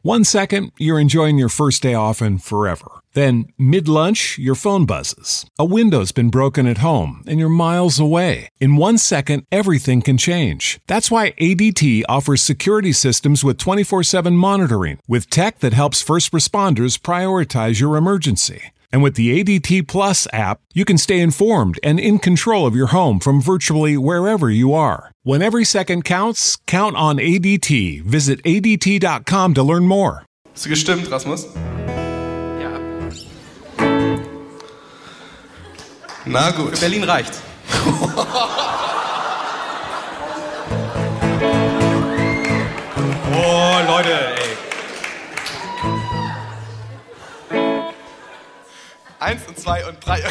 1 second, you're enjoying your first day off and forever. Then, mid-lunch, your phone buzzes. A window's been broken at home, and you're miles away. In 1 second, everything can change. That's why ADT offers security systems with 24/7 monitoring, with tech that helps first responders prioritize your emergency. And with the ADT Plus app, you can stay informed and in control of your home from virtually wherever you are. When every second counts, count on ADT. Visit ADT.com to learn more. Hast du gestimmt, Rasmus? Ja. Na gut. Für Berlin reicht. Oh, Leute, ey. 1 und 2 und 3.